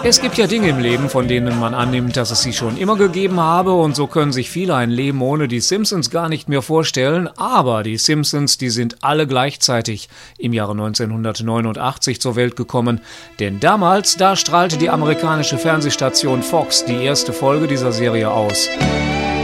Es gibt ja Dinge im Leben, von denen man annimmt, dass es sie schon immer gegeben habe, und so können sich viele ein Leben ohne die Simpsons gar nicht mehr vorstellen, aber die Simpsons, die sind alle gleichzeitig im Jahre 1989 zur Welt gekommen, denn damals, da strahlte die amerikanische Fernsehstation Fox die erste Folge dieser Serie aus.